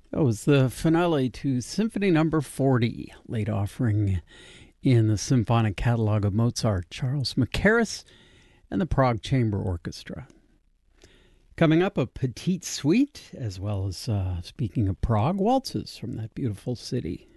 That was the finale to Symphony Number 40, late offering in the symphonic catalog of Mozart, Charles Mackerras, and the Prague Chamber Orchestra. Coming up, a petite suite, as well as, speaking of Prague, waltzes from that beautiful city.